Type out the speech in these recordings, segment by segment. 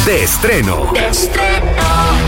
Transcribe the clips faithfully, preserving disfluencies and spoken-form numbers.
De estreno. De estreno.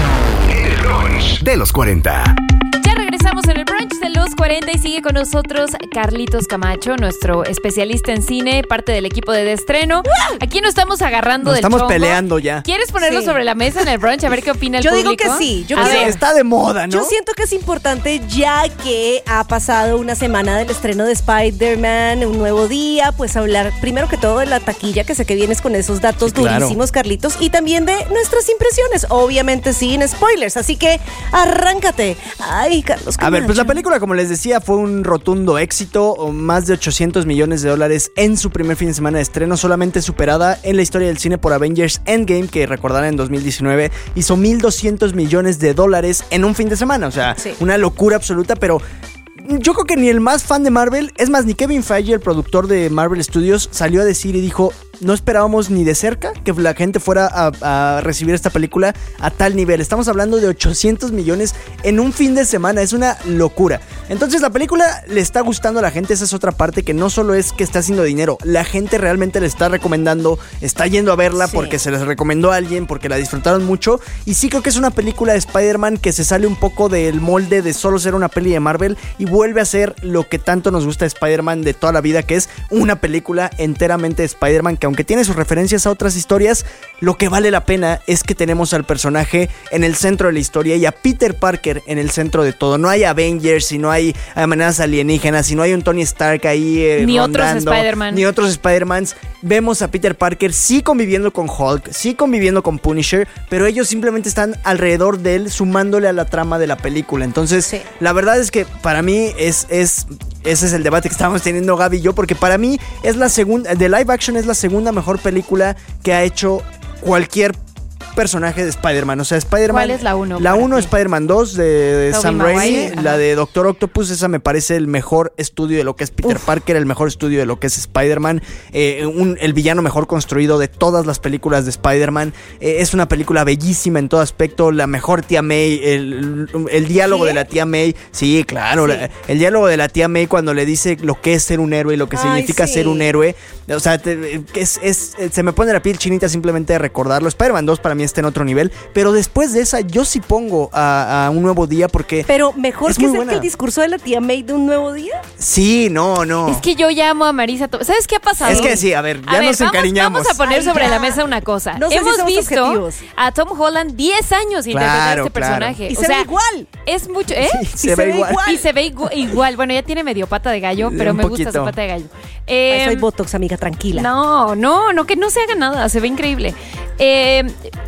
El brunch de los cuarenta. Ya regresamos en el brunch de los cuarenta y sigue con nosotros Carlitos Camacho, nuestro especialista en cine, parte del equipo de De Estreno. Aquí nos estamos agarrando Nos del estamos chongo. peleando ya. ¿Quieres ponerlo Sí. sobre la mesa en el brunch? A ver qué opina el Yo público. digo que sí. Yo A creo- ver. Está de moda, ¿no? Yo siento que es importante ya que ha pasado una semana del estreno de Spider-Man, un nuevo día, pues hablar primero que todo de la taquilla, que sé que vienes con esos datos Sí, claro. durísimos, Carlitos, y también de nuestras impresiones, obviamente sin spoilers, así que arráncate. Ay, Carlos A ver, pues la Camacho. película, como les decía, fue un rotundo éxito, o más de ochocientos millones de dólares en su primer fin de semana de estreno, solamente superada en la historia del cine por Avengers Endgame, que recordarán en dos mil diecinueve hizo mil doscientos millones de dólares en un fin de semana, o sea, Sí. una locura absoluta, pero yo creo que ni el más fan de Marvel, es más, ni Kevin Feige, el productor de Marvel Studios, salió a decir y dijo: no esperábamos ni de cerca que la gente fuera a, a recibir esta película a tal nivel. Estamos hablando de ochocientos millones en un fin de semana, es una locura. Entonces la película le está gustando a la gente, esa es otra parte, que no solo es que está haciendo dinero, la gente realmente le está recomendando, está yendo a verla Sí. porque se les recomendó a alguien, porque la disfrutaron mucho, y sí creo que es una película de Spider-Man que se sale un poco del molde de solo ser una peli de Marvel y vuelve a ser lo que tanto nos gusta de Spider-Man de toda la vida, que es una película enteramente de Spider-Man, que aunque tiene sus referencias a otras historias, lo que vale la pena es que tenemos al personaje en el centro de la historia y a Peter Parker en el centro de todo. No hay Avengers, y no hay amenazas alienígenas, y no hay un Tony Stark ahí eh, Ni otros rondando, Spider-Man. ni otros Spider-Mans. Vemos a Peter Parker sí conviviendo con Hulk, sí conviviendo con Punisher, pero ellos simplemente están alrededor de él, sumándole a la trama de la película. Entonces, Sí. la verdad es que para mí es, es ese es el debate que estábamos teniendo Gaby y yo, porque para mí es la segunda, de live action es la segunda mejor película que ha hecho cualquier personaje de Spider-Man. O sea, Spider-Man. ¿Cuál es la uno La para uno, ti? Spider-Man dos de, de Tobey Sam Raimi. Maguire, ajá. La de Doctor Octopus, esa me parece el mejor estudio de lo que es Peter Uf. Parker, el mejor estudio de lo que es Spider-Man. Eh, un- el villano mejor construido de todas las películas de Spider-Man. Eh, es una película bellísima en todo aspecto. La mejor tía May, el, el diálogo ¿Sí? de la tía May. Sí, claro. Sí. la- el diálogo de la tía May cuando le dice lo que es ser un héroe y lo que Ay, significa sí. ser un héroe. O sea, te- es, es- se me pone la piel chinita simplemente de recordarlo. Spider-Man dos para mí está en otro nivel. Pero después de esa, yo sí pongo a, a Un Nuevo Día porque. Pero mejor Es que muy ser buena. que el discurso de la tía May de un nuevo día. Sí, no, no. Es que yo llamo a Marisa. To- ¿Sabes qué ha pasado? Es que sí, a ver, ya A ver, nos vamos- encariñamos. Vamos a poner Ay, sobre ya. la mesa una cosa. No sé si Hemos somos visto objetivos. a Tom Holland diez años interpretar a Claro, este claro. personaje. Y o se sea, ve igual. Es mucho, ¿eh? Sí, Y se, ve igual. Y se ve igu- igual. Bueno, ya tiene medio pata de gallo, pero Un me gusta poquito. su pata de gallo. Ay, Eh, soy Botox, amiga, tranquila. no, no, no, que no se haga nada, se ve increíble. Eh,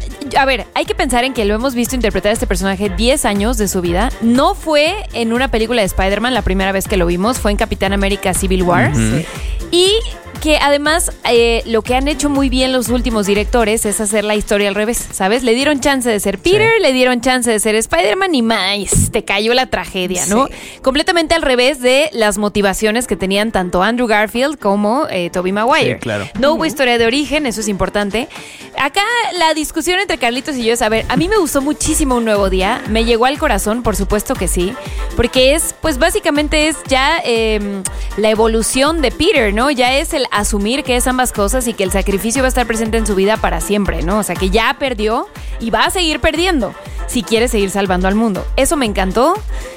a ver, hay que pensar en que lo hemos visto interpretar a este personaje diez años de su vida. No fue en una película de Spider-Man la primera vez que lo vimos, fue en Capitán América Civil War. Ujú. Y que además eh, lo que han hecho muy bien los últimos directores es hacer la historia al revés, ¿sabes? Le dieron chance de ser Peter, Sí. le dieron chance de ser Spider-Man y más, te cayó la tragedia, ¿no? Sí. Completamente al revés de las motivaciones que tenían tanto Andrew Garfield como eh, Tobey Maguire. Sí, claro. No hubo historia de origen, eso es importante. Acá la discusión entre Carlitos y yo es, a ver, a mí me gustó muchísimo Un Nuevo Día, me llegó al corazón, por supuesto que sí, porque es, pues básicamente es ya eh, la evolución de Peter, ¿no? Ya es el asumir que es ambas cosas y que el sacrificio va a estar presente en su vida para siempre, ¿no? O sea, que ya perdió y va a seguir perdiendo si quiere seguir salvando al mundo. Eso me encantó.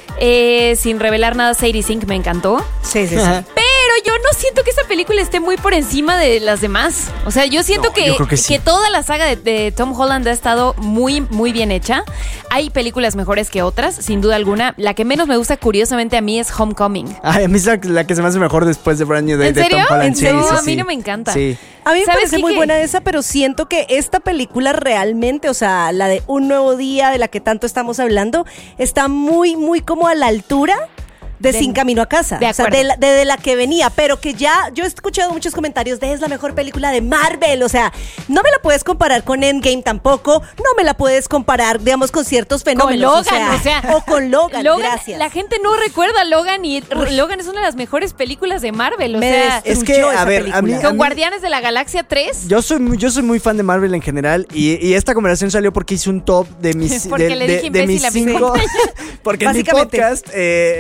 Eh, sin revelar nada, Sadie Sink me encantó. Sí, sí, sí. Ajá. Pero yo no siento que esta película esté muy por encima de las demás. O sea, yo siento No, que, yo creo que sí. toda la saga de, de Tom Holland ha estado muy, muy bien hecha. Hay películas mejores que otras, sin duda alguna. La que menos me gusta, curiosamente, a mí es Homecoming. Ay, a mí es la, la que se me hace mejor después de Brand New Day ¿En de serio? Tom Holland. ¿En Sí, serio? sí, A mí sí. no me encanta. Sí. A mí me ¿Sabes parece qué? muy Que- buena esa, pero siento que esta película realmente, o sea, la de Un Nuevo Día, de la que tanto estamos hablando, está muy, muy como a la altura de, De- Sin Camino a Casa. de o sea, acuerdo. de la, de, de la que venía, pero que ya, yo he escuchado muchos comentarios de es la mejor película de Marvel. O sea, no me la puedes comparar con Endgame tampoco, no me la puedes comparar, digamos, con ciertos Con fenómenos. Logan, o sea, o con Logan, Logan, gracias. La gente no recuerda a Logan y Logan es una de las mejores películas de Marvel. O Me sea, des- Es que, Destruyó a esa ver, a mí, película. a con mí- Guardianes de la Galaxia tres. Yo soy, muy- yo soy muy fan de Marvel en general y, y esta conversación salió porque hice un top de mis Porque de, le de- dije de imbécil mis a mi cinco compañero. porque en mi Básicamente. podcast eh, eh, Reboot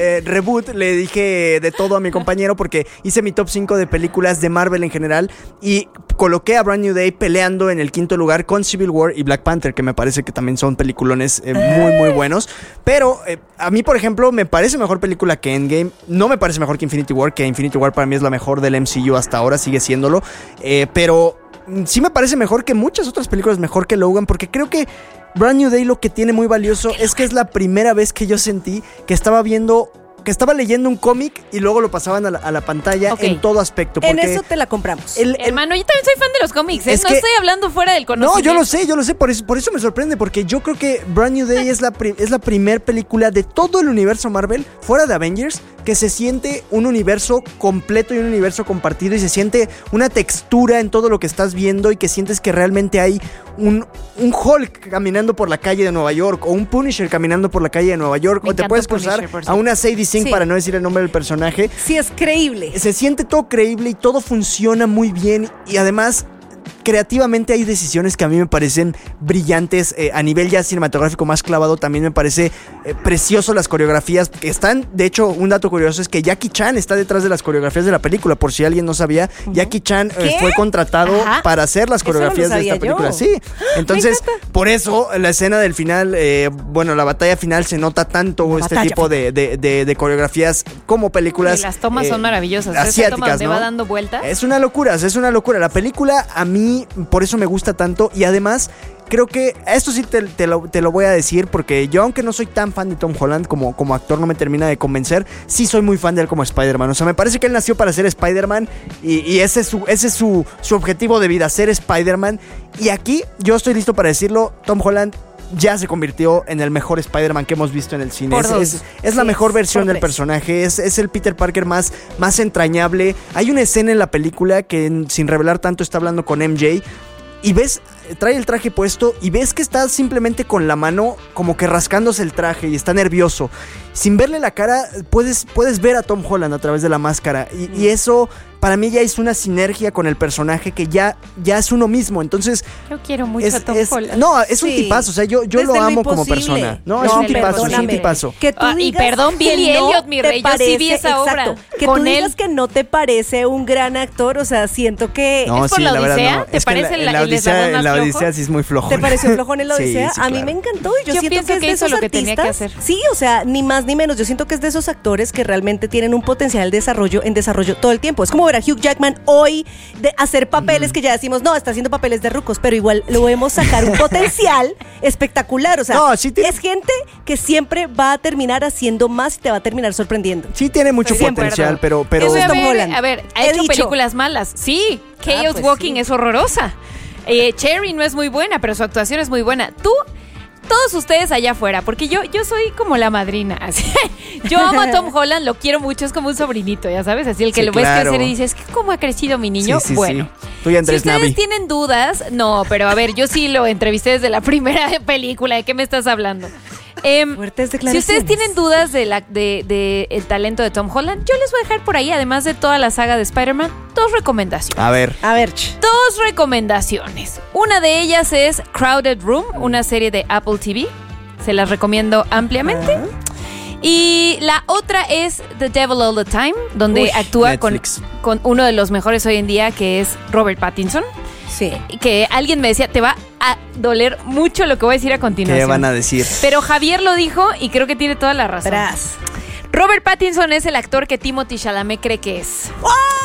debut le dije de todo a mi compañero porque hice mi top cinco de películas de Marvel en general y coloqué a Brand New Day peleando en el quinto lugar con Civil War y Black Panther, que me parece que también son peliculones eh, muy, muy buenos. Pero eh, a mí, por ejemplo, me parece mejor película que Endgame. No me parece mejor que Infinity War, que Infinity War para mí es la mejor del M C U hasta ahora, sigue siéndolo. Eh, pero sí me parece mejor que muchas otras películas, mejor que Logan, porque creo que Brand New Day lo que tiene muy valioso es que es la primera vez que yo sentí que estaba viendo... que estaba leyendo un cómic y luego lo pasaban a la, a la pantalla Ok. en todo aspecto. En porque eso te la compramos. el- el- Hermano, yo también soy fan de los cómics, ¿eh? Es No que- estoy hablando fuera del No, conocimiento. yo lo sé, yo lo sé, por eso, por eso me sorprende, porque yo creo que Brand New Day es la, pri- es la primer película de todo el universo Marvel, fuera de Avengers, que se siente un universo completo y un universo compartido y se siente una textura en todo lo que estás viendo y que sientes que realmente hay un, un Hulk caminando por la calle de Nueva York o un Punisher caminando por la calle de Nueva York Me o te encanta puedes cruzar Punisher, por a cierto. una Sadie Sink Sí. para no decir el nombre del personaje. Sí, es creíble. Se siente todo creíble y todo funciona muy bien y además creativamente hay decisiones que a mí me parecen brillantes eh, a nivel ya cinematográfico más clavado. También me parece eh, precioso las coreografías que están. De hecho, un dato curioso es que Jackie Chan está detrás de las coreografías de la película, por si alguien no sabía. Jackie Chan eh, ¿Qué? fue contratado Ajá. para hacer las Eso no lo coreografías de sabía esta película. yo. Sí, entonces por eso la escena del final, eh, bueno, la batalla final se nota tanto La este batalla tipo de, de- de- de coreografías como películas Y las tomas eh, son maravillosas. Esa toma asiáticas, donde ¿no? va dando vueltas. Es una locura, es una locura. La película a mí por eso me gusta tanto y además creo que esto sí te, te lo, te lo voy a decir porque yo, aunque no soy tan fan de Tom Holland como, como actor, no me termina de convencer, sí soy muy fan de él como Spider-Man. O sea, me parece que él nació para ser Spider-Man y, y ese es, su, ese es su, su objetivo de vida, ser Spider-Man. Y aquí yo estoy listo para decirlo, Tom Holland ya se convirtió en el mejor Spider-Man que hemos visto en el cine. Por Es, dos. es- es la Sí, mejor versión por del tres. personaje, es, es el Peter Parker más, más entrañable. Hay una escena en la película que, en- sin revelar tanto, está hablando con M J y ves, trae el traje puesto y ves que está simplemente con la mano como que rascándose el traje y está nervioso. Sin verle la cara, puedes, puedes ver a Tom Holland a través de la máscara y, y eso para mí ya es una sinergia con el personaje que ya, ya es uno mismo. Entonces, Yo quiero mucho es, a Tom es- Holland. no, es un Sí. tipazo. O sea, yo, yo Desde lo amo como imposible. persona. No, es un Desde lo tipazo, es un imposible. tipazo. Que tú Ah, y digas perdón, que Billy no Elliot, mi te rey, yo sí vi esa obra. exacto, que Con tú él. digas que no te parece un gran actor, o sea, siento que No, ¿Es por sí, la la verdad Odisea? no. ¿Te Es que en parece en la- la el Odisea, eslabón en más la flojo? Odisea sí es muy flojo. ¿te pareció flojón en la Sí, Odisea? sí, a mí claro. me encantó y yo, Yo siento pienso que es que de hizo esos lo que tenía que artistas. hacer. Sí, o sea, ni más ni menos. Yo siento que es de esos actores que realmente tienen un potencial de desarrollo en desarrollo todo el tiempo. Es como ver a Hugh Jackman hoy de hacer papeles que ya decimos, no, está haciendo papeles de rucos, pero igual lo vemos sacar un potencial espectacular. O sea, No, sí tiene- es gente que siempre va a terminar haciendo más y te va a terminar sorprendiendo. Sí tiene mucho Estoy de potencial, acuerdo. pero... pero Eso Eso, es a Tom ver, Holland. a ver, ha He hecho dicho. películas malas. Sí, Chaos Ah, pues Walking sí. es horrorosa. Eh, Cherry no es muy buena, pero su actuación es muy buena. Tú, todos ustedes allá afuera, porque yo, yo soy como la madrina. así. Yo amo a Tom Holland, lo quiero mucho, es como un sobrinito, ya sabes, así el que Sí, lo ves claro. crecer y dices, ¿cómo ha crecido mi niño? Sí, sí, bueno. sí. Tú y Andrés Si ustedes Navi. tienen dudas, no, pero a ver, yo sí lo entrevisté desde la primera película. ¿De qué me estás hablando? Em, Fuertes si declaraciones. ustedes tienen dudas de la, de, de el talento de Tom Holland, yo les voy a dejar por ahí, además de toda la saga de Spider-Man, dos recomendaciones. A ver. A ver, ch. Dos recomendaciones. Una de ellas es Crowded Room, una serie de Apple T V. Se las recomiendo ampliamente. Y la otra es The Devil All the Time, donde Uy, actúa con, Netflix. con uno de los mejores hoy en día, que es Robert Pattinson. Sí. Que alguien me decía, te va a doler mucho lo que voy a decir a continuación. ¿Qué van a decir? Pero Javier lo dijo y creo que tiene toda la razón. Tras. Robert Pattinson es el actor que Timothée Chalamet cree que es.